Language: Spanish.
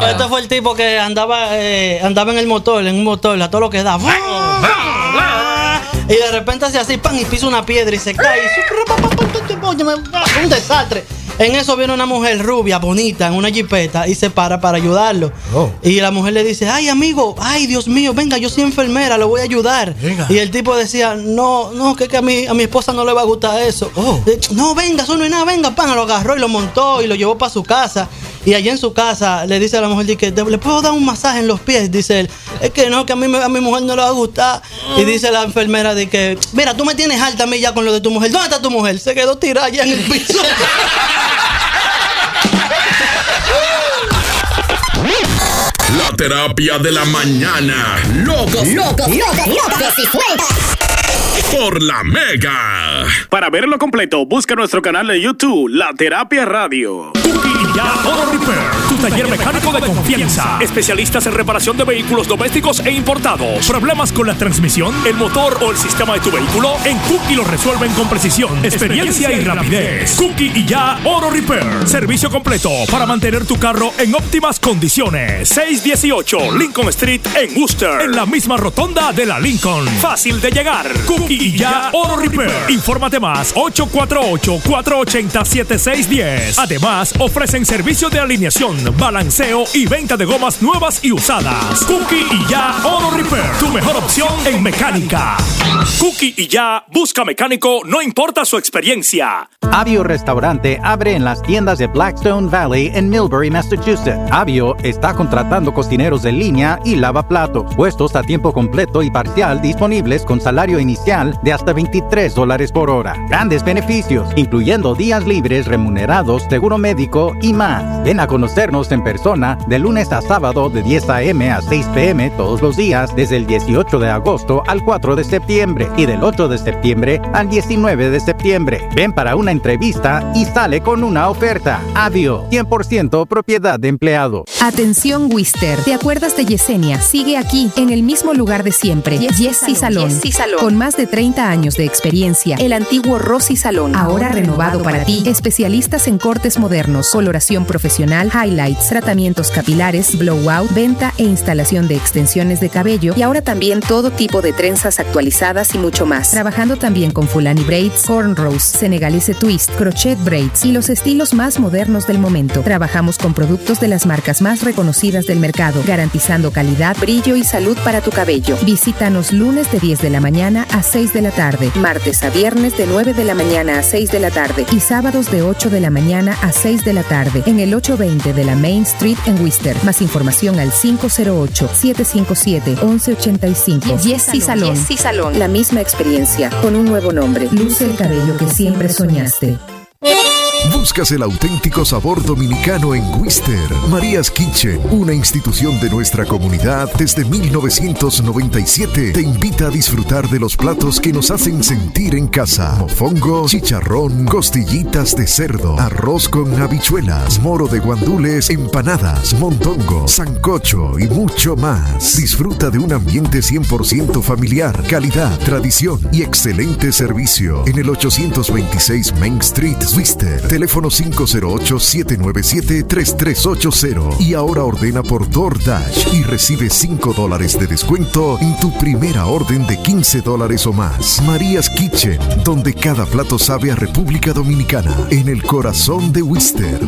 Este fue el tipo que andaba en el motor, en un motor, a todo lo que da. Y de repente hace así, pan, y pisa una piedra y se cae. Un desastre. En eso viene una mujer rubia, bonita, en una jipeta y se para ayudarlo. Y la mujer le dice, ay, amigo, ay, Dios mío, venga, yo soy enfermera, lo voy a ayudar. Venga. Y el tipo decía, no, que a mi esposa no le va a gustar eso. No, venga, eso no es nada, venga, pan. Lo agarró y lo montó y lo llevó para su casa. Y allá en su casa le dice a la mujer que le puedo dar un masaje en los pies. Dice él, es que no, que a mi mujer no le va a gustar. Y dice la enfermera de que, mira, tú me tienes alta a mí ya con lo de tu mujer. ¿Dónde está tu mujer? Se quedó tirada allá en el piso. La terapia de la mañana. Locos y sueltas. Por la Mega. Para verlo completo, busca nuestro canal de YouTube, La Terapia Radio. Cookie y Ya Auto Repair, tu taller mecánico de confianza. Especialistas en reparación de vehículos domésticos e importados. Problemas con la transmisión, el motor o el sistema de tu vehículo, en Cookie lo resuelven con precisión, experiencia y rapidez. Cookie y Ya Auto Repair. Servicio completo para mantener tu carro en óptimas condiciones. 618 Lincoln Street en Worcester, en la misma rotonda de la Lincoln. Fácil de llegar. Cookie y Ya Auto Repair. Infórmate más, 848-480-7610. Además, ofrecen servicio de alineación, balanceo y venta de gomas nuevas y usadas. Cookie y Ya Auto Repair, tu mejor opción en mecánica. Cookie y Ya busca mecánico, no importa su experiencia. Avio Restaurante abre en las tiendas de Blackstone Valley en Millbury, Massachusetts. Avio está contratando cocineros en línea y lavaplatos. Puestos a tiempo completo y parcial disponibles con salario inicial de hasta $23 por hora. Grandes beneficios, incluyendo días libres remunerados, seguro médico y más. Ven a conocernos en persona de lunes a sábado de 10 a.m. a 6 p.m. todos los días desde el 18 de agosto al 4 de septiembre y del 8 de septiembre al 19 de septiembre. Ven para una entrevista y sale con una oferta. Avio, 100% propiedad de empleado. Atención, Worcester. ¿Te acuerdas de Yesenia? Sigue aquí, en el mismo lugar de siempre. Jessie Salón. Con más de 30 años de experiencia, el antiguo Rosy Salón, ahora renovado para ti. Especialistas en cortes modernos, coloración profesional, highlights, tratamientos capilares, blowout, venta e instalación de extensiones de cabello y ahora también todo tipo de trenzas actualizadas y mucho más. Trabajando también con Fulani Braids, Cornrows, Senegalese Twist, Crochet Braids y los estilos más modernos del momento. Trabajamos con productos de las marcas más reconocidas del mercado, garantizando calidad, brillo y salud para tu cabello. Visítanos lunes de 10 de la mañana a 6 de la tarde, martes a viernes de 9 de la mañana a 6 de la tarde y sábados de 8 de la mañana a 6 de la tarde en el 820 de la Main Street en Worcester. Más información al 508-757-1185. Jessie Salón. La misma experiencia con un nuevo nombre. Luce el cabello que siempre soñaste. Buscas el auténtico sabor dominicano en Worcester. María's Kitchen, una institución de nuestra comunidad desde 1997, te invita a disfrutar de los platos que nos hacen sentir en casa. Mofongo, chicharrón, costillitas de cerdo, arroz con habichuelas, moro de guandules, empanadas, mondongo, sancocho y mucho más. Disfruta de un ambiente 100% familiar, calidad, tradición y excelente servicio en el 826 Main Street, Worcester. Teléfono 508-797-3380. Y ahora ordena por DoorDash y recibe $5 de descuento en tu primera orden de $15 o más. María's Kitchen, donde cada plato sabe a República Dominicana, en el corazón de Worcester.